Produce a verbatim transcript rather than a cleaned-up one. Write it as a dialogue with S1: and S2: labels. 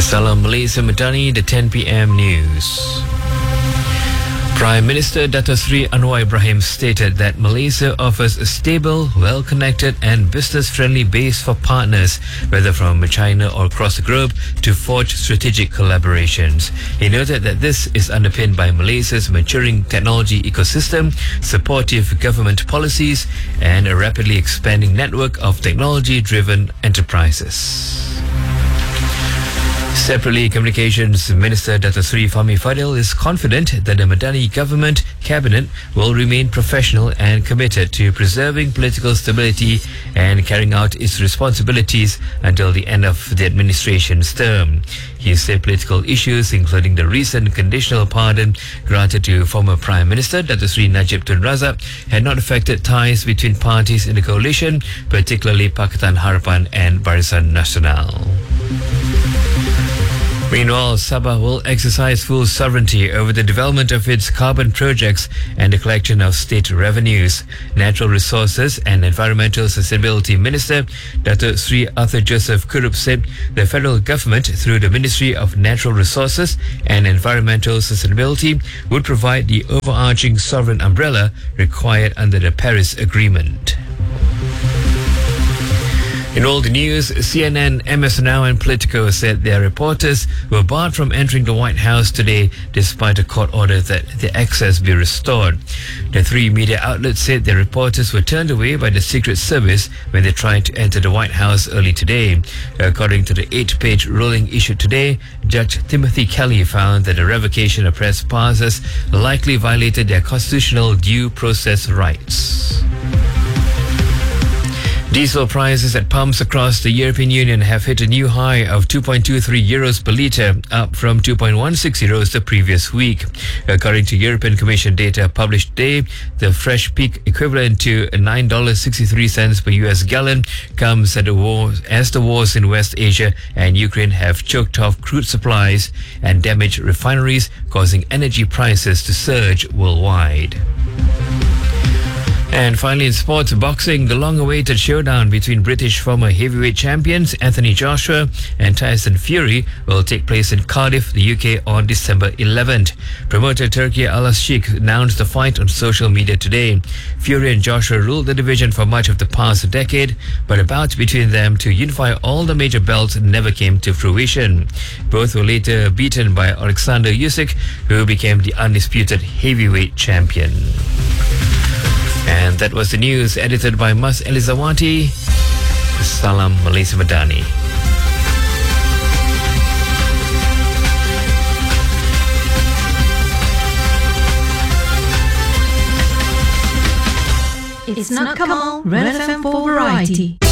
S1: Salam Malaysia Madani, the ten p m news. Prime Minister Dato Sri Anwar Ibrahim stated that Malaysia offers a stable, well-connected and business-friendly base for partners, whether from China or across the globe, to forge strategic collaborations. He noted that this is underpinned by Malaysia's maturing technology ecosystem, supportive government policies and a rapidly expanding network of technology-driven enterprises. Separately, Communications Minister Dato Sri Fahmi Fadil is confident that the Madani government cabinet will remain professional and committed to preserving political stability and carrying out its responsibilities until the end of the administration's term. He said political issues, including the recent conditional pardon granted to former Prime Minister Dato Sri Najib Tun Razak, had not affected ties between parties in the coalition, particularly Pakatan Harapan and Barisan Nasional. Meanwhile, Sabah will exercise full sovereignty over the development of its carbon projects and the collection of state revenues. Natural Resources and Environmental Sustainability Minister Dato Sri Arthur Joseph Kurup said the federal government, through the Ministry of Natural Resources and Environmental Sustainability, would provide the overarching sovereign umbrella required under the Paris Agreement. In all the news, C N N, M S Now and Politico said their reporters were barred from entering the White House today despite a court order that the access be restored. The three media outlets said their reporters were turned away by the Secret Service when they tried to enter the White House early today. According to the eight-page ruling issued today, Judge Timothy Kelly found that the revocation of press passes likely violated their constitutional due process rights. Diesel prices at pumps across the European Union have hit a new high of two point two three euros per litre, up from two point one six euros the previous week. According to European Commission data published today, the fresh peak equivalent to nine dollars and sixty-three cents per U S gallon comes at the war, as the wars in West Asia and Ukraine have choked off crude supplies and damaged refineries, causing energy prices to surge worldwide. And finally, in sports boxing, the long-awaited showdown between British former heavyweight champions Anthony Joshua and Tyson Fury will take place in Cardiff, the U K on December eleventh. Promoter Turki Al-Sheikh announced the fight on social media today. Fury and Joshua ruled the division for much of the past decade, but a bout between them to unify all the major belts never came to fruition. Both were later beaten by Alexander Usyk, who became the undisputed heavyweight champion. And that was the news, edited by Mas Elizawati. Salam Malaysia Madani.
S2: It's not Kamal, Red F M for variety.